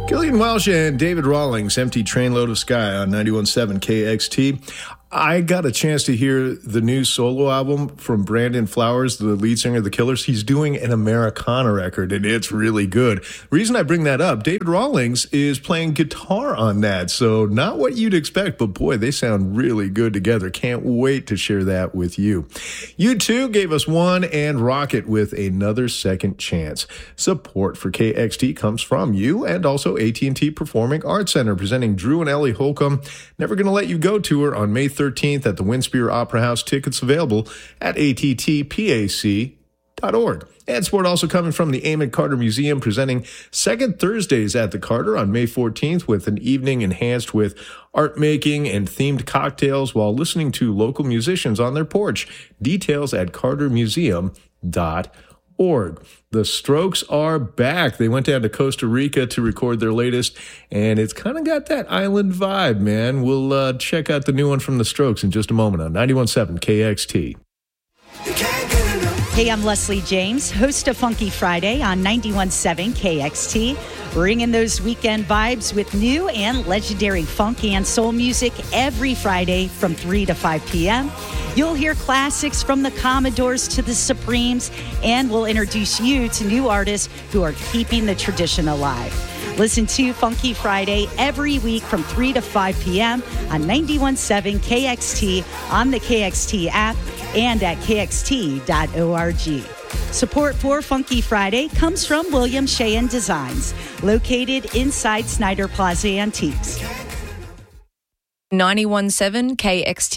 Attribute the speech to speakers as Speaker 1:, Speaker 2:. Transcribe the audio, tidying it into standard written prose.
Speaker 1: Gillian Welsh and David Rawlings, Empty Trainload of Sky on 91.7 KXT. I got a chance to hear the new solo album from Brandon Flowers, the lead singer of The Killers. He's doing an Americana record, and it's really good. The reason I bring that up, David Rawlings is playing guitar on that, so not what you'd expect, but boy, they sound really good together. Can't wait to share that with you. U2 gave us one, and Rocket with Another Second Chance. Support for KXT comes from you and also AT&T Performing Arts Center, presenting Drew and Ellie Holcomb Never Gonna Let You Go tour on May 13th at the Winspear Opera House. Tickets available at attpac.org. And support also coming from the Amon Carter Museum, presenting Second Thursdays at the Carter on May 14th with an evening enhanced with art making and themed cocktails while listening to local musicians on their porch. Details at cartermuseum.org. The Strokes are back. They went down to Costa Rica to record their latest, and it's kind of got that island vibe, man. We'll check out the new one from The Strokes in just a moment on 91.7 KXT.
Speaker 2: Hey, I'm Leslie James, host of Funky Friday on 91.7 KXT, bringing those weekend vibes with new and legendary funk and soul music every Friday from 3 to 5 p.m. You'll hear classics from the Commodores to the Supremes, and we'll introduce you to new artists who are keeping the tradition alive. Listen to Funky Friday every week from 3 to 5 p.m. on 91.7 KXT, on the KXT app, and at kxt.org. Support for Funky Friday comes from William Sheehan Designs, located inside Snyder Plaza Antiques.
Speaker 3: 91.7 KXT.